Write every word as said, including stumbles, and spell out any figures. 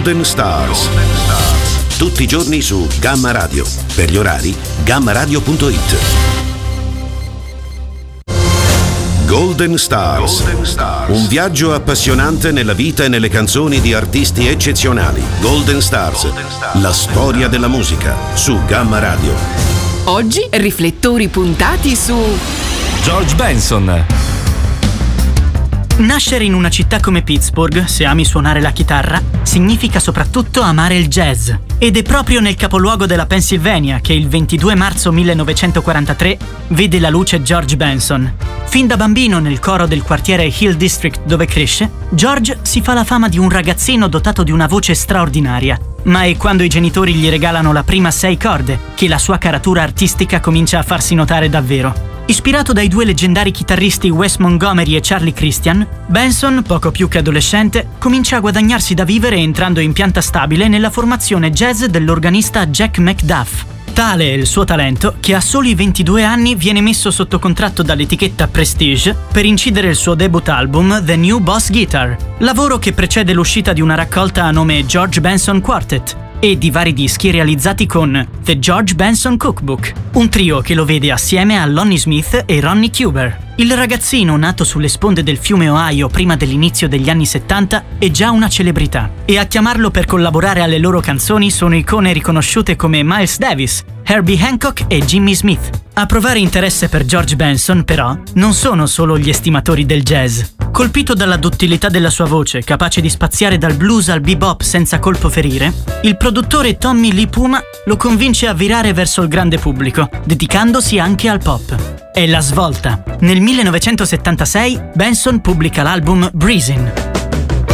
Golden Stars. Tutti i giorni su Gamma Radio. Per gli orari, gamma radio punto it. Golden Stars. Golden Stars. Un viaggio appassionante nella vita e nelle canzoni di artisti eccezionali. Golden Stars. Golden Stars. La storia della musica su Gamma Radio. Oggi riflettori puntati su George Benson. Nascere in una città come Pittsburgh, se ami suonare la chitarra, significa soprattutto amare il jazz. Ed è proprio nel capoluogo della Pennsylvania che il ventidue marzo millenovecentoquarantatré vede la luce George Benson. Fin da bambino nel coro del quartiere Hill District dove cresce, George si fa la fama di un ragazzino dotato di una voce straordinaria. Ma è quando i genitori gli regalano la prima sei corde che la sua caratura artistica comincia a farsi notare davvero. Ispirato dai due leggendari chitarristi Wes Montgomery e Charlie Christian, Benson, poco più che adolescente, comincia a guadagnarsi da vivere entrando in pianta stabile nella formazione jazz dell'organista Jack McDuff. Tale è il suo talento che a soli ventidue anni viene messo sotto contratto dall'etichetta Prestige per incidere il suo debut album The New Boss Guitar, lavoro che precede l'uscita di una raccolta a nome George Benson Quartet e di vari dischi realizzati con The George Benson Cookbook, un trio che lo vede assieme a Lonnie Smith e Ronnie Cuber. Il ragazzino nato sulle sponde del fiume Ohio prima dell'inizio degli anni settanta è già una celebrità e a chiamarlo per collaborare alle loro canzoni sono icone riconosciute come Miles Davis, Herbie Hancock e Jimmy Smith. A provare interesse per George Benson, però, non sono solo gli estimatori del jazz. Colpito dalla duttilità della sua voce, capace di spaziare dal blues al bebop senza colpo ferire, il produttore Tommy Lee Puma lo convince a virare verso il grande pubblico, dedicandosi anche al pop. È la svolta. Nel millenovecentosettantasei Benson pubblica l'album Breezin'.